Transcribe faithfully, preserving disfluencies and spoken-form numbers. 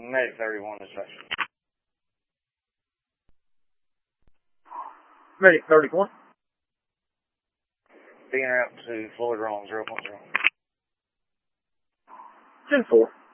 Medic thirty-one is right. Medic thirty-one. Being route to Floyd Wrong, zero point zero. ten four.